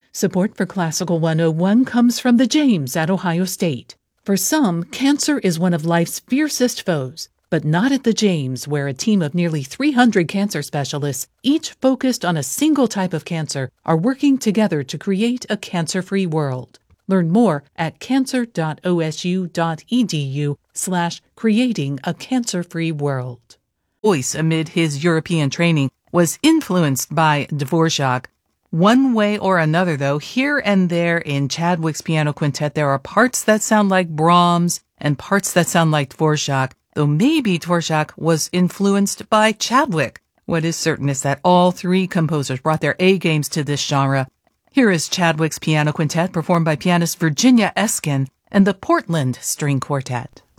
Support for Classical 101 comes from the James at Ohio State. For some, cancer is one of life's fiercest foes, but not at the James, where a team of nearly 300 cancer specialists, each focused on a single type of cancer, are working together to create a cancer-free world. Learn more at cancer.osu.edu/creating a cancer-free world. Voice amid his European training was influenced by Dvorak. One way or another, though, here and there in Chadwick's piano quintet, there are parts that sound like Brahms and parts that sound like Dvorak, though maybe Dvorak was influenced by Chadwick. What is certain is that all three composers brought their A-games to this genre. Here is Chadwick's piano quintet performed by pianist Virginia Eskin and the Portland String Quartet.